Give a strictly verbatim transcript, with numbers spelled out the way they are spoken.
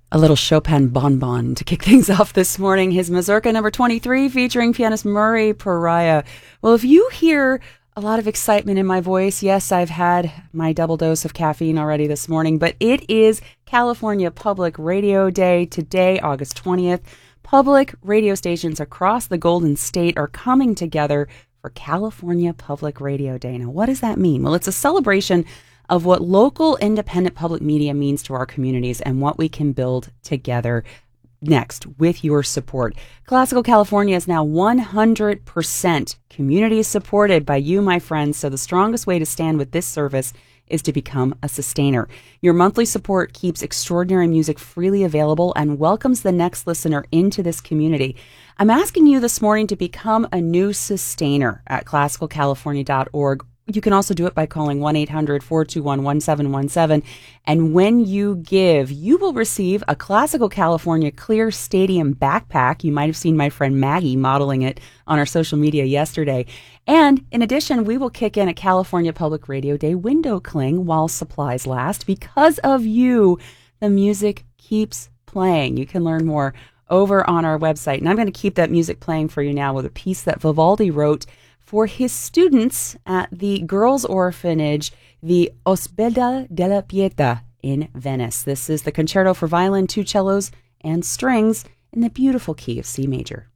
A little Chopin bonbon to kick things off this morning. His Mazurka number twenty-three featuring pianist Murray Pariah. Well, if you hear a lot of excitement in my voice, yes, I've had my double dose of caffeine already this morning, but it is California Public Radio Day today, August twentieth. Public radio stations across the Golden State are coming together for California Public Radio Day. Now, what does that mean? Well, it's a celebration of what local independent public media means to our communities and what we can build together next with your support. Classical California is now one hundred percent community supported by you, my friends, so the strongest way to stand with this service is to become a sustainer. Your monthly support keeps extraordinary music freely available and welcomes the next listener into this community. I'm asking you this morning to become a new sustainer at classical california dot org. You can also do it by calling one eight hundred, four two one, one seven one seven. And when you give, you will receive a Classical California Clear Stadium backpack. You might have seen my friend Maggie modeling it on our social media yesterday. And in addition, we will kick in a California Public Radio Day window cling while supplies last. Because of you, the music keeps playing. You can learn more over on our website. And I'm going to keep that music playing for you now with a piece that Vivaldi wrote for his students at the girls' orphanage, the Ospedale della Pietà in Venice. This is the concerto for violin, two cellos, and strings in the beautiful key of C major.